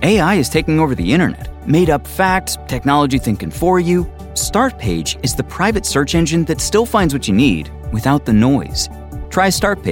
AI is taking over the internet. Made up facts, technology thinking for you. Startpage is the private search engine that still finds what you need without the noise. Try Startpage